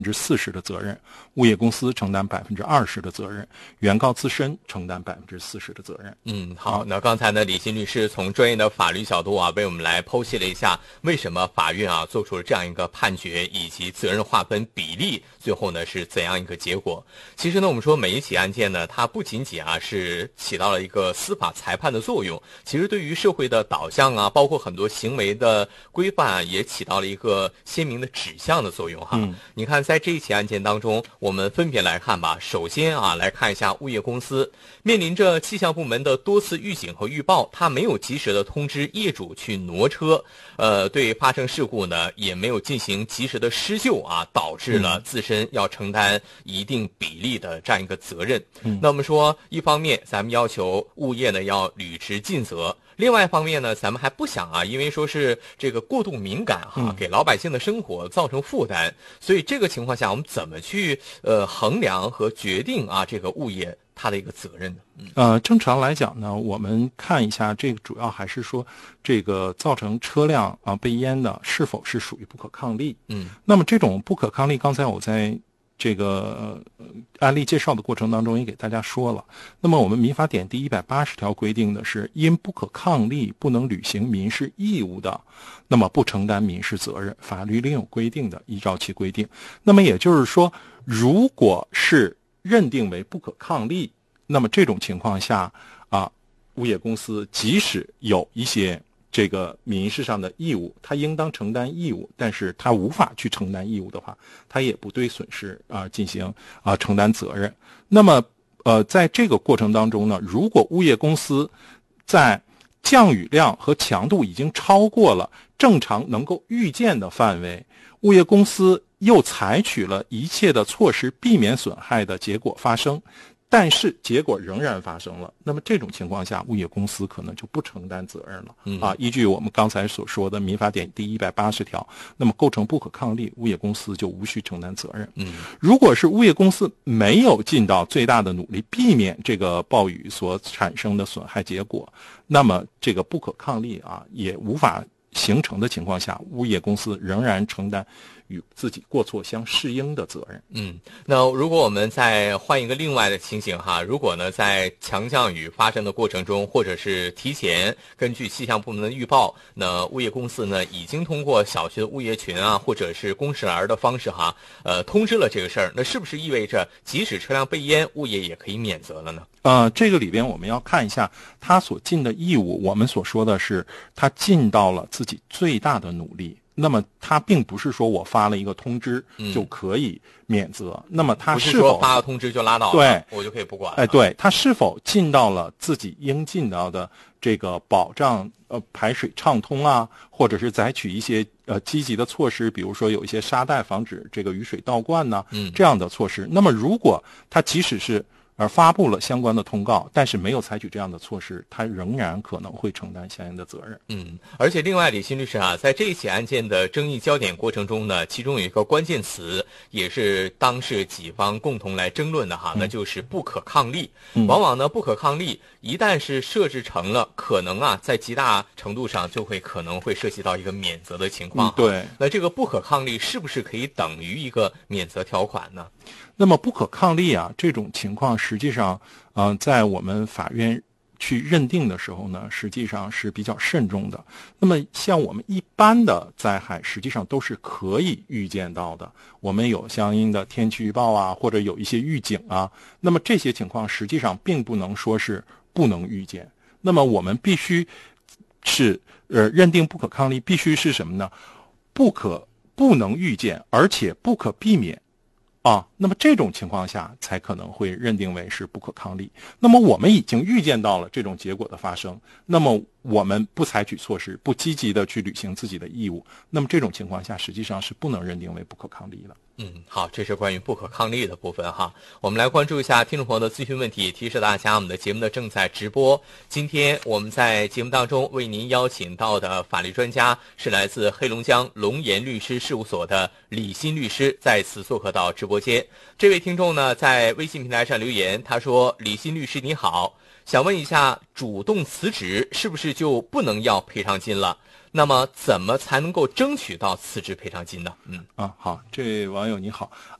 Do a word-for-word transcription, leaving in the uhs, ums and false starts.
之四十的责任，物业公司承担百分之二十的责任，原告自身承担百分之四十的责任。 嗯，好，那刚才呢，李欣律师从专业的法律角度啊，为我们来剖析了一下为什么法院啊做出了这样一个判决，以及责任划分比例，最后呢是怎样一个结果。其实呢，我们说每一起案件呢，它不仅仅啊是起到了一个司法裁判的作用，其实对于社会的导向啊，包括很多行为的规范啊，也起到了一个鲜明的指向的作用哈。嗯，你看在这一起案件当中，我们分别来看吧。首先啊，来看一下物业公司面临着气象部门的多次预警和预报，他没有及时的通知业主去挪车，呃，对发生事故呢也没有进行及时的施救啊，导致了自身要承担一定比例的这样一个责任。嗯，那我们说，一方面咱们要求物业呢要履职尽责。另外一方面呢，咱们还不想啊，因为说是这个过度敏感哈，给老百姓的生活造成负担，所以这个情况下，我们怎么去呃衡量和决定啊这个物业它的一个责任呢？嗯、 呃，正常来讲呢，我们看一下这个主要还是说这个造成车辆啊被淹的是否是属于不可抗力。嗯，那么这种不可抗力，刚才我在这个、呃、案例介绍的过程当中也给大家说了。那么我们民法典第一百八十条规定的是，因不可抗力不能履行民事义务的，那么不承担民事责任，法律另有规定的，依照其规定。那么也就是说，如果是认定为不可抗力，那么这种情况下啊，物业公司即使有一些这个民事上的义务，他应当承担义务，但是他无法去承担义务的话，他也不对损失啊进行啊承担责任。那么呃，在这个过程当中呢，如果物业公司在降雨量和强度已经超过了正常能够预见的范围，物业公司又采取了一切的措施避免损害的结果发生，但是结果仍然发生了，那么这种情况下，物业公司可能就不承担责任了。嗯、啊，依据我们刚才所说的民法典第一百八十条，那么构成不可抗力，物业公司就无需承担责任。嗯，如果是物业公司没有尽到最大的努力避免这个暴雨所产生的损害结果，那么这个不可抗力啊也无法形成的情况下，物业公司仍然承担与自己过错相适应的责任。 嗯，那如果我们再换一个另外的情形哈，如果呢在强降雨发生的过程中，或者是提前根据气象部门的预报，那物业公司呢已经通过小区的物业群啊，或者是公示栏的方式哈，呃通知了这个事儿，那是不是意味着即使车辆被淹，物业也可以免责了呢？ 呃，这个里边我们要看一下他所尽的义务，我们所说的是他尽到了自己最大的努力。那么他并不是说我发了一个通知就可以免责，嗯、那么他是否不是说发了通知就拉倒了， 对， 我就可以不管了？ 哎，对，他是否尽到了自己应尽到的这个保障呃排水畅通啊，或者是采取一些呃积极的措施，比如说有一些沙袋防止这个雨水倒灌呢、啊，嗯，这样的措施。那么如果他即使是而发布了相关的通告，但是没有采取这样的措施，他仍然可能会承担相应的责任。 嗯，而且另外，李欣律师啊，在这一起案件的争议焦点过程中呢，其中有一个关键词，也是当事几方共同来争论的哈，嗯、那就是不可抗力。嗯、往往呢，不可抗力一旦是设置成了，可能啊，在极大程度上就会可能会涉及到一个免责的情况。 嗯、对， 那这个不可抗力是不是可以等于一个免责条款呢？ 那么不可抗力啊，这种情况实际上，呃，在我们法院去认定的时候呢，实际上是比较慎重的。那么像我们一般的灾害，实际上都是可以预见到的。我们有相应的天气预报啊，或者有一些预警啊。那么这些情况实际上并不能说是不能预见。那么我们必须是呃认定不可抗力，必须是什么呢？不可不能预见，而且不可避免。啊，那么这种情况下才可能会认定为是不可抗力。那么我们已经预见到了这种结果的发生，那么我们不采取措施，不积极的去履行自己的义务，那么这种情况下实际上是不能认定为不可抗力的。 嗯，好，这是关于不可抗力的部分哈。我们来关注一下听众朋友的咨询问题，提示大家我们的节目呢正在直播。今天我们在节目当中为您邀请到的法律专家是来自黑龙江龙岩律师事务所的李欣律师，再次做客到直播间。这位听众呢在微信平台上留言，他说：李欣律师你好，想问一下，主动辞职是不是就不能要赔偿金了？ 那么怎么才能够争取到辞职赔偿金呢？嗯啊，好，这位网友你好，